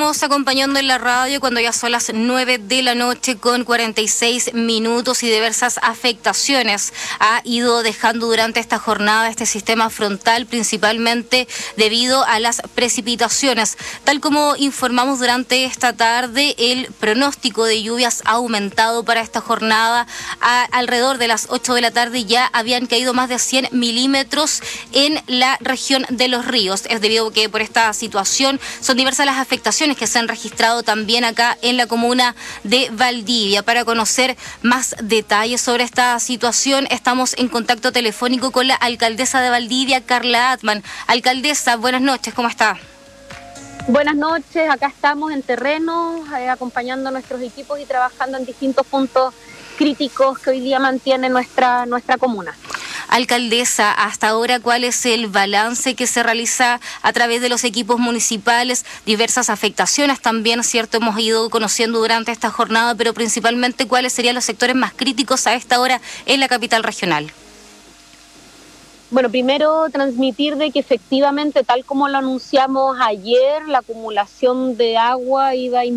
estamos acompañando en la radio cuando ya son las 9 de la noche con 46 minutos y diversas afectaciones ha ido dejando durante esta jornada este sistema frontal, principalmente debido a las precipitaciones. Tal como informamos durante esta tarde, el pronóstico de lluvias ha aumentado para esta jornada. Alrededor de las 8 de la tarde ya habían caído más de 100 milímetros en la región de Los Ríos. Es debido a que por esta situación son diversas las afectaciones que se han registrado también acá en la comuna de Valdivia. Para conocer más detalles sobre esta situación, estamos en contacto telefónico con la alcaldesa de Valdivia, Carla Atman. Alcaldesa, buenas noches, ¿cómo está? Buenas noches, acá estamos en terreno, acompañando a nuestros equipos y trabajando en distintos puntos críticos que hoy día mantiene nuestra comuna. Alcaldesa, hasta ahora, ¿cuál es el balance que se realiza a través de los equipos municipales? Diversas afectaciones también, ¿cierto? Hemos ido conociendo durante esta jornada, pero principalmente, ¿cuáles serían los sectores más críticos a esta hora en la capital regional? Bueno, primero transmitir de que efectivamente, tal como lo anunciamos ayer, la acumulación de agua iba a